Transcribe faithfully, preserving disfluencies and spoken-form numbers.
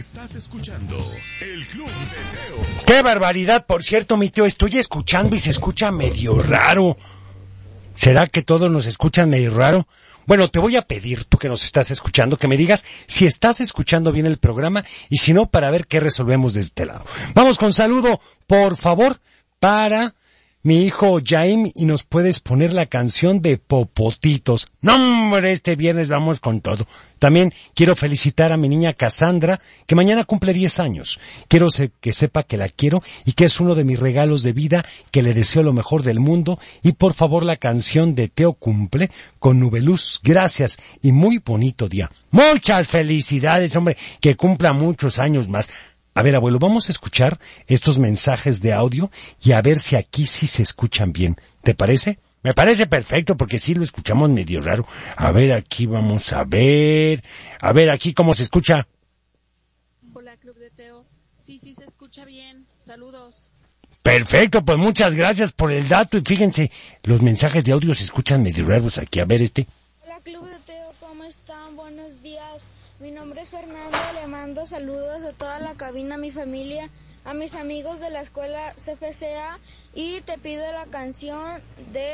Estás escuchando el Club de Teo. ¡Qué barbaridad! Por cierto, mi tío, estoy escuchando y se escucha medio raro. ¿Será que todos nos escuchan medio raro? Bueno, te voy a pedir, tú que nos estás escuchando, que me digas si estás escuchando bien el programa y si no, para ver qué resolvemos de este lado. Vamos con saludo, por favor, para mi hijo Jaime, y nos puedes poner la canción de Popotitos. No, hombre, este viernes vamos con todo. También quiero felicitar a mi niña Cassandra, que mañana cumple diez años. Quiero se- que sepa que la quiero y que es uno de mis regalos de vida, que le deseo lo mejor del mundo. Y por favor, la canción de Teo Cumple con Nubeluz. Gracias y muy bonito día. Muchas felicidades, hombre, que cumpla muchos años más. A ver, abuelo, vamos a escuchar estos mensajes de audio y a ver si aquí sí se escuchan bien. ¿Te parece? Me parece perfecto porque sí lo escuchamos medio raro. A ver, aquí vamos a ver. A ver, aquí cómo se escucha. Hola, Club de Teo. Sí, sí se escucha bien. Saludos. Perfecto, pues muchas gracias por el dato y fíjense, los mensajes de audio se escuchan medio raros aquí. A ver este. Hola Club de Teo, ¿cómo están? Buenos días. Mi nombre es Fernando, le mando saludos a toda la cabina, a mi familia, a mis amigos de la escuela C F C A y te pido la canción de